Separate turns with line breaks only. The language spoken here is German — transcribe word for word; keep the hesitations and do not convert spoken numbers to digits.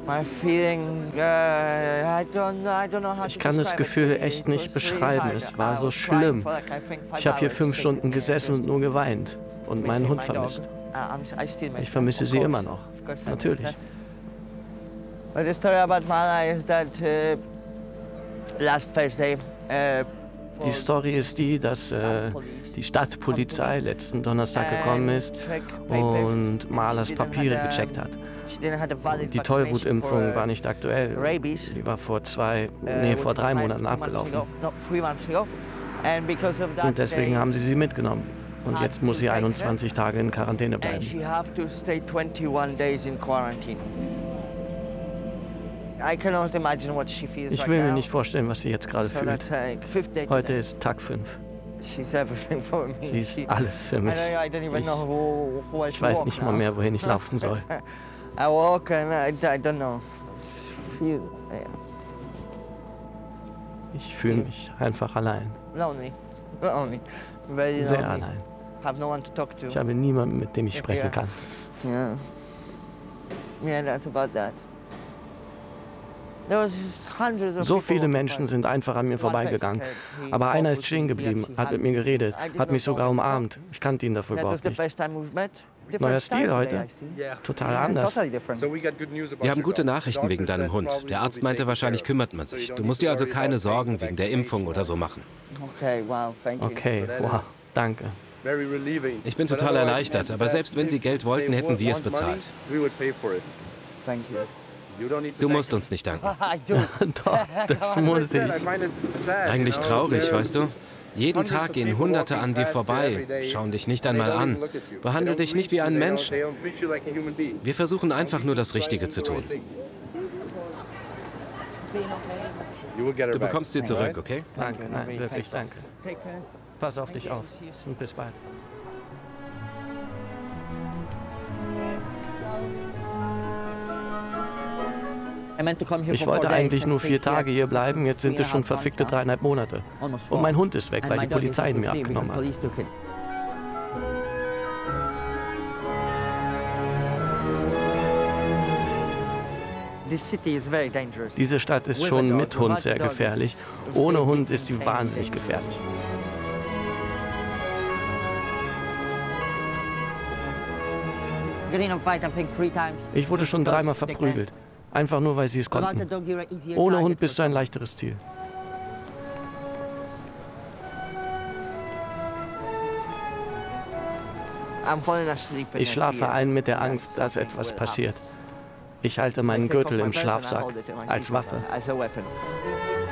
Ich kann das Gefühl echt nicht beschreiben. Es war so schlimm. Ich habe hier fünf Stunden gesessen und nur geweint und meinen Hund vermisst. Ich vermisse sie immer noch. Natürlich. Die Story ist die, dass äh, die Stadtpolizei letzten Donnerstag gekommen ist und Marlas Papiere gecheckt hat. Die Tollwutimpfung war nicht aktuell. Die war vor zwei, nee, vor drei Monaten abgelaufen. Und deswegen haben sie sie mitgenommen. Und jetzt muss sie einundzwanzig Tage in Quarantäne bleiben. Ich will mir nicht vorstellen, was sie jetzt gerade fühlt. Heute ist Tag fünf. Sie ist alles für mich. Ich, ich weiß nicht mal mehr, wohin ich laufen soll. Ich fühle mich einfach allein. Sehr allein. Ich habe niemanden, mit dem ich sprechen kann. So viele Menschen sind einfach an mir vorbeigegangen. Aber einer ist stehen geblieben, hat mit mir geredet, hat mich sogar umarmt. Ich kannte ihn dafür überhaupt nicht. Neuer Stil heute. Total anders.
Wir haben gute Nachrichten wegen deinem Hund. Der Arzt meinte, wahrscheinlich kümmert man sich. Du musst dir also keine Sorgen wegen der Impfung oder so machen.
Okay, wow, danke.
Ich bin total erleichtert, aber selbst wenn sie Geld wollten, hätten wir es bezahlt. Du musst uns nicht danken.
Doch, das muss ich.
Eigentlich traurig, weißt du? Jeden Tag gehen Hunderte an dir vorbei, schauen dich nicht einmal an, behandeln dich nicht wie einen Menschen. Wir versuchen einfach nur das Richtige zu tun. Du bekommst sie zurück, okay?
Danke, nein, wirklich danke. Pass auf dich auf und bis bald. Ich wollte eigentlich nur vier Tage hier bleiben, jetzt sind es schon verfickte dreieinhalb Monate. Und mein Hund ist weg, weil die Polizei ihn mir abgenommen hat. Diese Stadt ist schon mit Hund sehr gefährlich. Ohne Hund ist sie wahnsinnig gefährlich. Ich wurde schon dreimal verprügelt. Einfach nur, weil sie es konnten. Ohne Hund bist du ein leichteres Ziel. Ich schlafe ein mit der Angst, dass etwas passiert. Ich halte meinen Gürtel im Schlafsack als Waffe.